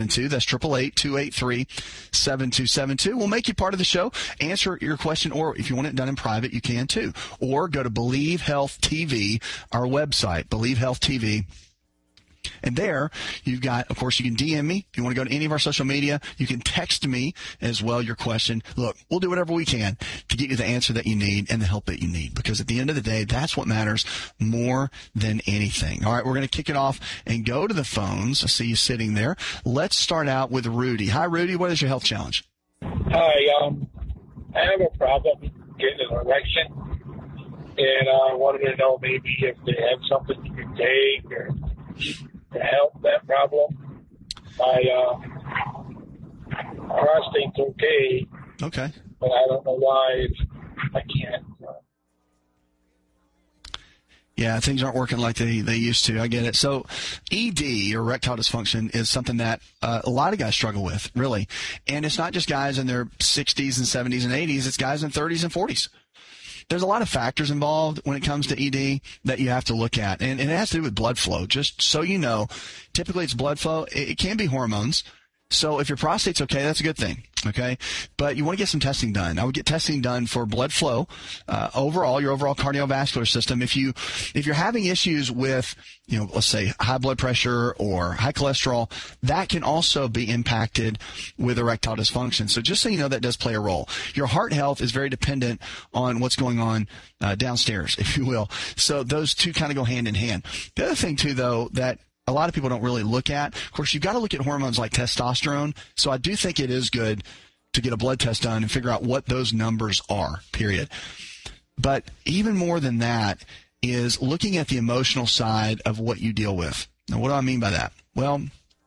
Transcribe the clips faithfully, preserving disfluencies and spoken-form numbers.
two. That's eight eight eight, two eight three, seven two seven two. We'll make you part of the show, answer your question, or if you want it done in private, you can too. Or go to Believe Health T V, our website, Believe Health T V. And there, you've got, of course, you can D M me. If you want to go to any of our social media, you can text me as well your question. Look, we'll do whatever we can to get you the answer that you need and the help that you need, because at the end of the day, that's what matters more than anything. All right, we're going to kick it off and go to the phones. I see you sitting there. Let's start out with Rudy. Hi, Rudy. What is your health challenge? Hi. Um, I have a problem getting an erection, and I uh, wanted to know maybe if they have something you can take or to help that problem. My uh, prostate's okay. Okay. But I don't know why it's, I can't. Uh, Yeah, things aren't working like they, they used to. I get it. So E D, or erectile dysfunction, is something that uh, a lot of guys struggle with, really. And it's not just guys in their sixties and seventies and eighties. It's guys in thirties and forties. There's a lot of factors involved when it comes to E D that you have to look at, and, and it has to do with blood flow. Just so you know, typically it's blood flow. It, it can be hormones. So if your prostate's okay, that's a good thing, okay? But you want to get some testing done. I would get testing done for blood flow, uh, overall, your overall cardiovascular system. If you, if you're having issues with, you know, let's say high blood pressure or high cholesterol, that can also be impacted with erectile dysfunction. So just so you know, that does play a role. Your heart health is very dependent on what's going on uh, downstairs, if you will. So those two kind of go hand in hand. The other thing, too, though, that a lot of people don't really look at. Of course, you've got to look at hormones like testosterone. So I do think it is good to get a blood test done and figure out what those numbers are, period. But even more than that is looking at the emotional side of what you deal with. Now, what do I mean by that? Well,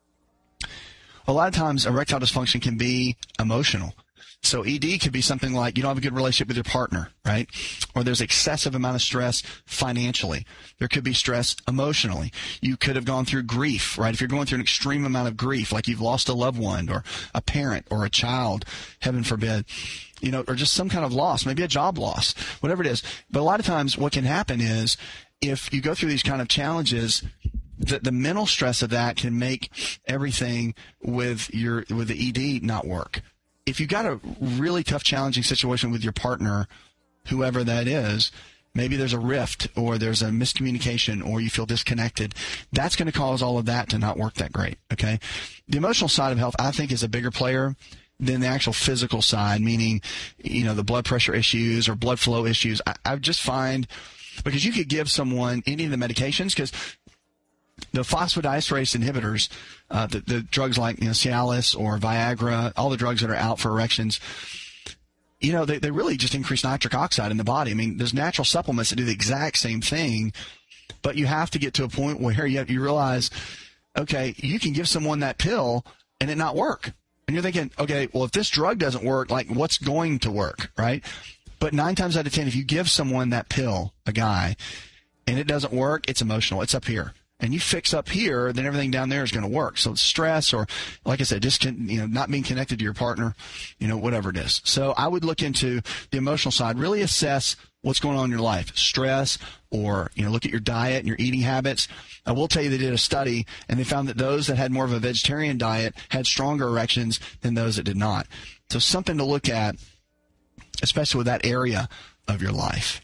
a lot of times erectile dysfunction can be emotional. So E D could be something like you don't have a good relationship with your partner, right? Or there's excessive amount of stress financially. There could be stress emotionally. You could have gone through grief, right? If you're going through an extreme amount of grief, like you've lost a loved one or a parent or a child, heaven forbid, you know, or just some kind of loss, maybe a job loss, whatever it is. But a lot of times what can happen is if you go through these kind of challenges, the, the mental stress of that can make everything with your with the E D not work. If you've got a really tough, challenging situation with your partner, whoever that is, maybe there's a rift or there's a miscommunication or you feel disconnected, that's going to cause all of that to not work that great, okay? The emotional side of health, I think, is a bigger player than the actual physical side, meaning, you know, the blood pressure issues or blood flow issues. I, I just find, because you could give someone any of the medications, because the phosphodiesterase inhibitors, uh, the, the drugs like, you know, Cialis or Viagra, all the drugs that are out for erections, you know, they, they really just increase nitric oxide in the body. I mean, there's natural supplements that do the exact same thing, but you have to get to a point where you, have, you realize, okay, you can give someone that pill and it not work. And you're thinking, okay, well, if this drug doesn't work, like what's going to work, right? But nine times out of ten, if you give someone that pill, a guy, and it doesn't work, it's emotional. It's up here. And you fix up here, then everything down there is going to work. So it's stress or, like I said, just, you know, not being connected to your partner, you know, whatever it is. So I would look into the emotional side, really assess what's going on in your life, stress, or, you know, look at your diet and your eating habits. I will tell you they did a study, and they found that those that had more of a vegetarian diet had stronger erections than those that did not. So something to look at, especially with that area of your life.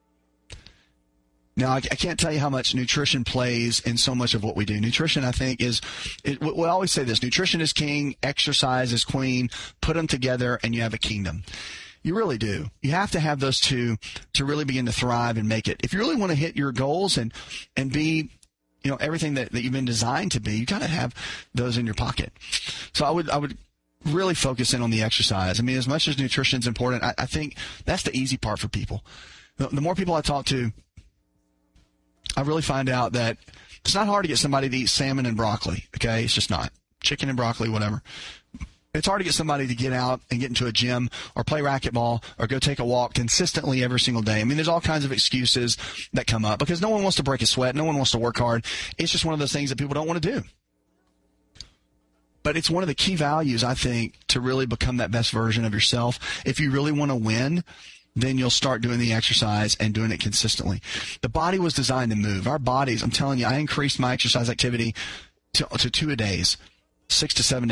Now, I, I can't tell you how much nutrition plays in so much of what we do. Nutrition, I think, is, it, we always say this, nutrition is king, exercise is queen, put them together and you have a kingdom. You really do. You have to have those two to really begin to thrive and make it. If you really want to hit your goals and, and be, you know, everything that, that you've been designed to be, you got to have those in your pocket. So I would, I would really focus in on the exercise. I mean, as much as nutrition is important, I, I think that's the easy part for people. The, the more people I talk to, I really find out that it's not hard to get somebody to eat salmon and broccoli, okay? It's just not. Chicken and broccoli, whatever. It's hard to get somebody to get out and get into a gym or play racquetball or go take a walk consistently every single day. I mean, there's all kinds of excuses that come up because no one wants to break a sweat. No one wants to work hard. It's just one of those things that people don't want to do. But it's one of the key values, I think, to really become that best version of yourself. If you really want to win, then you'll start doing the exercise and doing it consistently. The body was designed to move. Our bodies, I'm telling you, I increased my exercise activity to, to two a days, six to seven days.